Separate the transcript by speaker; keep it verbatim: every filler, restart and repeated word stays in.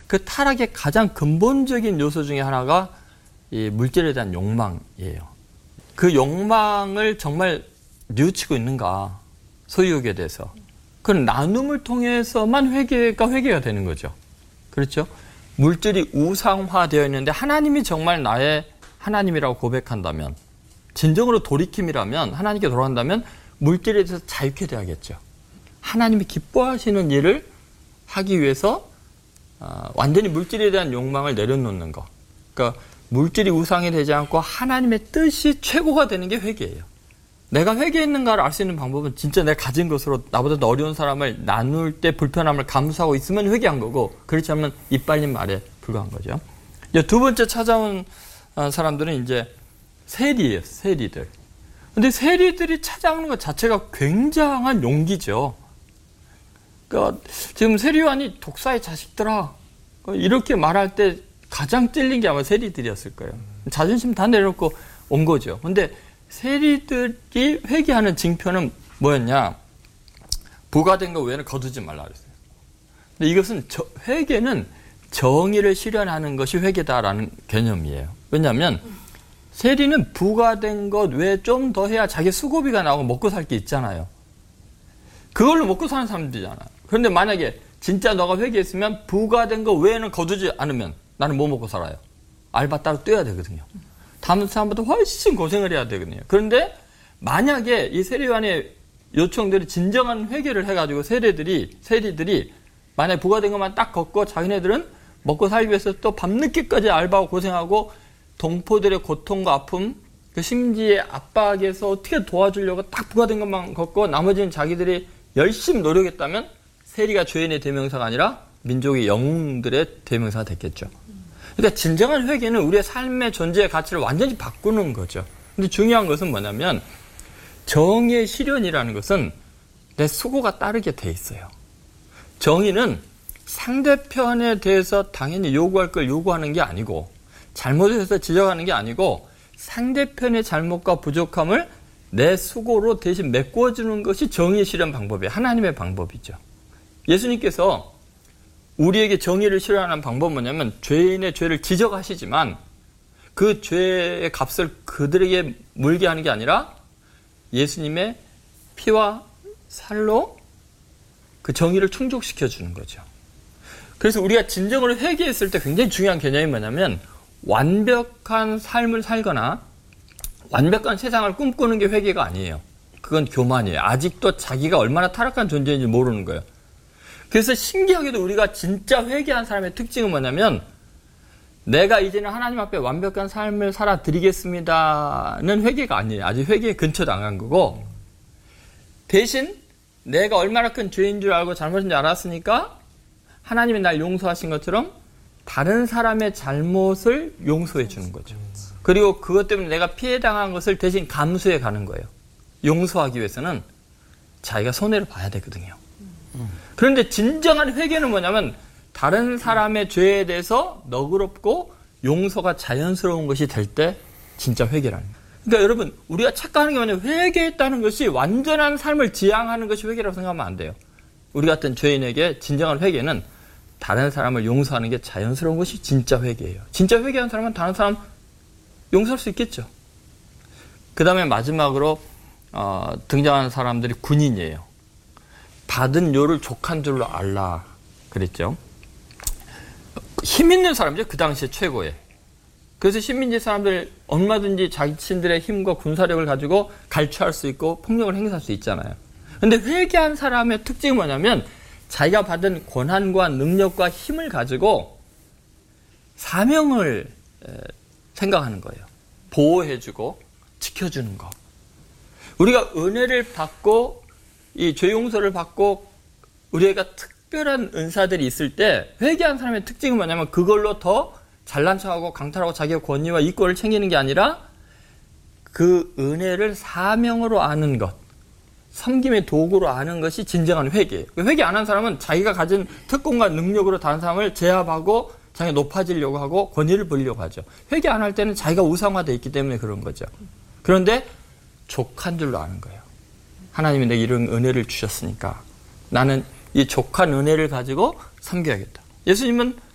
Speaker 1: 그 타락의 가장 근본적인 요소 중에 하나가 이 물질에 대한 욕망이에요. 그 욕망을 정말 뉘우치고 있는가, 소유욕에 대해서. 그 나눔을 통해서만 회개가 회개가 되는 거죠. 그렇죠? 물질이 우상화되어 있는데 하나님이 정말 나의 하나님이라고 고백한다면, 진정으로 돌이킴이라면, 하나님께 돌아간다면 물질에 대해서 자유케 돼야겠죠. 하나님이 기뻐하시는 일을 하기 위해서 어, 완전히 물질에 대한 욕망을 내려놓는 거. 그러니까 물질이 우상이 되지 않고 하나님의 뜻이 최고가 되는 게 회개예요. 내가 회개했는가를 알 수 있는 방법은 진짜 내가 가진 것으로 나보다 더 어려운 사람을 나눌 때 불편함을 감수하고 있으면 회개한 거고, 그렇지 않으면 이빨린 말에 불과한 거죠. 이제 두 번째 찾아온 사람들은 이제 세리예요. 세리들. 근데 세리들이 찾아오는 것 자체가 굉장한 용기죠. 그러니까 지금 세리요한이 독사의 자식들아 이렇게 말할 때 가장 찔린 게 아마 세리들이었을 거예요. 자존심 다 내려놓고 온 거죠. 근데 세리들이 회개하는 징표는 뭐였냐? 부과된 것 외에는 거두지 말라 그랬어요. 근데 이것은 저, 회개는 정의를 실현하는 것이 회개다라는 개념이에요. 왜냐하면 세리는 부과된 것 외에 좀 더 해야 자기 수고비가 나오고 먹고 살 게 있잖아요. 그걸로 먹고 사는 사람들이잖아요. 그런데 만약에 진짜 너가 회개했으면 부과된 것 외에는 거두지 않으면 나는 뭐 먹고 살아요? 알바 따로 뛰어야 되거든요. 다른 사람보다 훨씬 고생을 해야 되거든요. 그런데 만약에 이 세리요한의 요청들이 진정한 회개를 해가지고 세리들이, 세리들이 만약에 부과된 것만 딱 걷고 자기네들은 먹고 살기 위해서 또 밤늦게까지 알바하고 고생하고 동포들의 고통과 아픔, 그 심지의 압박에서 어떻게 도와주려고 딱 부과된 것만 걷고 나머지는 자기들이 열심히 노력했다면 세리가 죄인의 대명사가 아니라 민족의 영웅들의 대명사가 됐겠죠. 그러니까 진정한 회개는 우리의 삶의 존재의 가치를 완전히 바꾸는 거죠. 근데 중요한 것은 뭐냐면 정의의 실현이라는 것은 내 수고가 따르게 돼 있어요. 정의는 상대편에 대해서 당연히 요구할 걸 요구하는 게 아니고 잘못해서 지적하는 게 아니고 상대편의 잘못과 부족함을 내 수고로 대신 메꿔주는 것이 정의의 실현 방법이에요. 하나님의 방법이죠. 예수님께서 우리에게 정의를 실현하는 방법은 뭐냐면 죄인의 죄를 지적하시지만 그 죄의 값을 그들에게 물게 하는 게 아니라 예수님의 피와 살로 그 정의를 충족시켜 주는 거죠. 그래서 우리가 진정으로 회개했을 때 굉장히 중요한 개념이 뭐냐면 완벽한 삶을 살거나 완벽한 세상을 꿈꾸는 게 회개가 아니에요. 그건 교만이에요. 아직도 자기가 얼마나 타락한 존재인지 모르는 거예요. 그래서 신기하게도 우리가 진짜 회개한 사람의 특징은 뭐냐면 내가 이제는 하나님 앞에 완벽한 삶을 살아드리겠습니다는 회개가 아니에요. 아직 회개에 근처도 안 간 거고 대신 내가 얼마나 큰 죄인 줄 알고 잘못인 줄 알았으니까 하나님이 날 용서하신 것처럼 다른 사람의 잘못을 용서해 주는 거죠. 그리고 그것 때문에 내가 피해당한 것을 대신 감수해 가는 거예요. 용서하기 위해서는 자기가 손해를 봐야 되거든요. 그런데 진정한 회개는 뭐냐면 다른 사람의 죄에 대해서 너그럽고 용서가 자연스러운 것이 될 때 진짜 회개라는 거예요. 그러니까 여러분 우리가 착각하는 게 뭐냐면 회개했다는 것이 완전한 삶을 지향하는 것이 회개라고 생각하면 안 돼요. 우리 같은 죄인에게 진정한 회개는 다른 사람을 용서하는 게 자연스러운 것이 진짜 회개예요. 진짜 회개한 사람은 다른 사람 용서할 수 있겠죠. 그 다음에 마지막으로 어, 등장하는 사람들이 군인이에요. 받은 요를 족한 줄로 알라 그랬죠. 힘 있는 사람이죠. 그 당시에 최고의. 그래서 식민지 사람들 얼마든지 자신들의 힘과 군사력을 가지고 갈취할 수 있고 폭력을 행사할 수 있잖아요. 그런데 회개한 사람의 특징이 뭐냐면 자기가 받은 권한과 능력과 힘을 가지고 사명을 생각하는 거예요. 보호해주고 지켜주는 거. 우리가 은혜를 받고 이 죄 용서를 받고 우리가 특별한 은사들이 있을 때 회개한 사람의 특징은 뭐냐면 그걸로 더 잘난 척하고 강탈하고 자기의 권위와 이권을 챙기는 게 아니라 그 은혜를 사명으로 아는 것, 섬김의 도구로 아는 것이 진정한 회개예요. 회개 안 한 사람은 자기가 가진 특권과 능력으로 다른 사람을 제압하고 자기가 높아지려고 하고 권위를 부리려고 하죠. 회개 안 할 때는 자기가 우상화되어 있기 때문에 그런 거죠. 그런데 족한 줄로 아는 거예요. 하나님이 내게 이런 은혜를 주셨으니까 나는 이 족한 은혜를 가지고 섬겨야겠다. 예수님은